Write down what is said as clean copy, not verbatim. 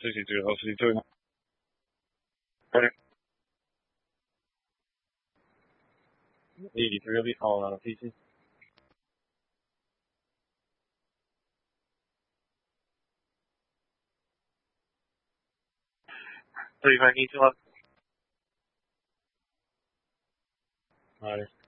62 62. Right. 83 will be falling on a PC. 35 need to up. Alright.